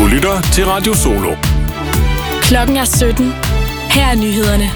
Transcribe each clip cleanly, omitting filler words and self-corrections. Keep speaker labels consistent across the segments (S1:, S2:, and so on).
S1: Du lytter til Radio Solo.
S2: Klokken er 17. Her er nyhederne.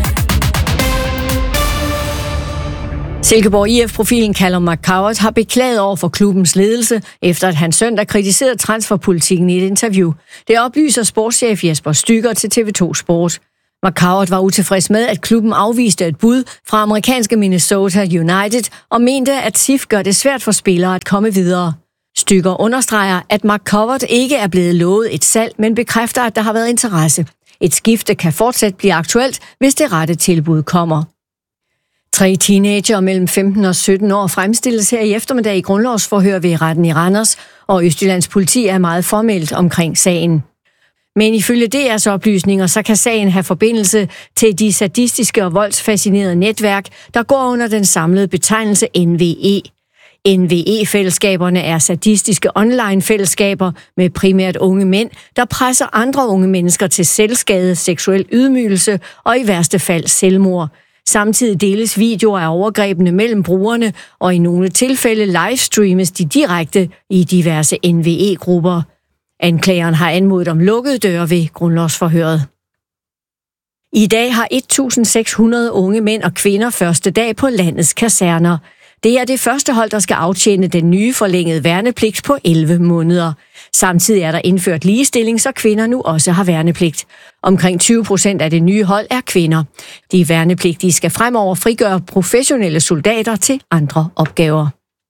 S3: Silkeborg IF-profilen Callum McCowart har beklaget over for klubbens ledelse, efter at han søndag kritiserede transferpolitikken i et interview. Det oplyser sportschef Jesper Stygger til TV2 Sport. McCowart var utilfreds med, at klubben afviste et bud fra amerikanske Minnesota United og mente, at SIF gør det svært for spillere at komme videre. Stygger understreger, at McCowart ikke er blevet lovet et salg, men bekræfter, at der har været interesse. Et skifte kan fortsat blive aktuelt, hvis det rette tilbud kommer. 3 teenager mellem 15 og 17 år fremstilles her i eftermiddag i grundlovsforhør ved retten i Randers, og Østjyllands politi er meget formelt omkring sagen. Men ifølge DR's oplysninger, så kan sagen have forbindelse til de sadistiske og voldsfascinerede netværk, der går under den samlede betegnelse NVE. NVE-fællesskaberne er sadistiske online-fællesskaber med primært unge mænd, der presser andre unge mennesker til selvskade, seksuel ydmygelse og i værste fald selvmord. Samtidig deles videoer af overgrebene mellem brugerne, og i nogle tilfælde livestreames de direkte i diverse NVE-grupper. Anklageren har anmodet om lukkede døre ved grundlovsforhøret. I dag har 1.600 unge mænd og kvinder første dag på landets kaserner. Det er det første hold, der skal aftjene den nye forlængede værnepligt på 11 måneder. Samtidig er der indført ligestilling, så kvinder nu også har værnepligt. Omkring 20% af det nye hold er kvinder. De værnepligtige skal fremover frigøre professionelle soldater til andre opgaver.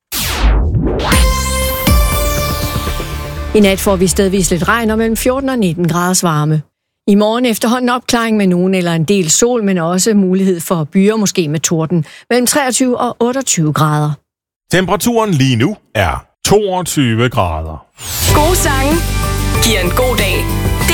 S3: I nat får vi stedvis lidt regn og mellem 14 og 19 graders varme. I morgen efterhånden opklaring med nogen eller en del sol, men også mulighed for byer, måske med torden, mellem 23 og 28 grader.
S1: Temperaturen lige nu er 22 grader.
S2: Gode sange giver en god dag.